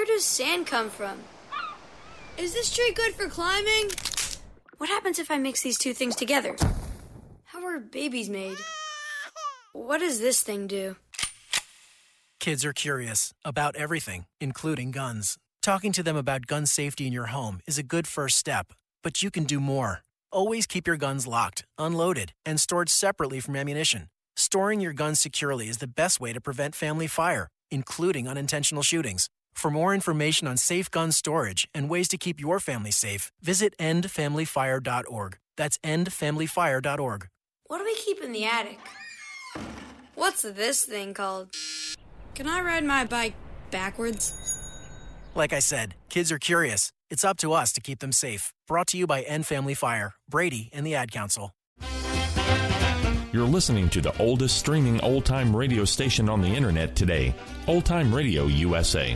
Where does sand come from? Is this tree good for climbing? What happens if I mix these two things together? How are babies made? What does this thing do? Kids are curious about everything, including guns. Talking to them about gun safety in your home is a good first step, but you can do more. Always keep your guns locked, unloaded, and stored separately from ammunition. Storing your guns securely is the best way to prevent family fire, including unintentional shootings. For more information on safe gun storage and ways to keep your family safe, visit endfamilyfire.org. That's endfamilyfire.org. What do we keep in the attic? What's this thing called? Can I ride my bike backwards? Like I said, kids are curious. It's up to us to keep them safe. Brought to you by End Family Fire, Brady, and the Ad Council. You're listening to the oldest streaming old-time radio station on the internet today, Old Time Radio USA.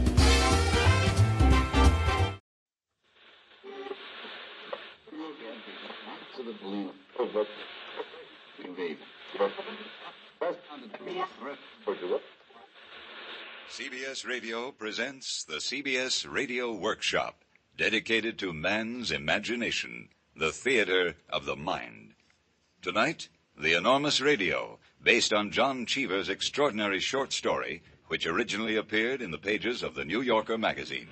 CBS Radio presents the CBS Radio Workshop, dedicated to man's imagination, the theater of the mind. Tonight, The Enormous Radio, based on John Cheever's extraordinary short story, which originally appeared in the pages of the New Yorker magazine.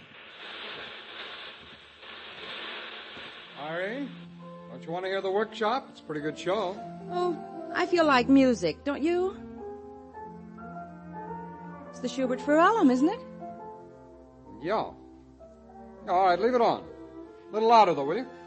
Irene, don't you want to hear the workshop? It's a pretty good show. Oh, I feel like music, don't you? It's the Schubert Ferellum, isn't it? Yeah. All right, leave it on. A little louder, though, will you?